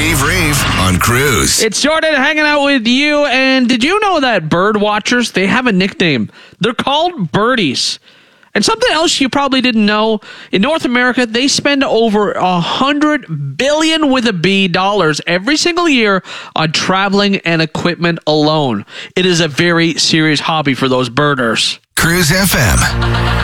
Dave Rave on Cruise. It's Jordan hanging out with you. And did you know that bird watchers, they have a nickname? They're called birdies. And something else you probably didn't know, in North America, they spend over $100 billion with a B dollars every single year on traveling and equipment alone. It is a very serious hobby for those birders. Cruise FM.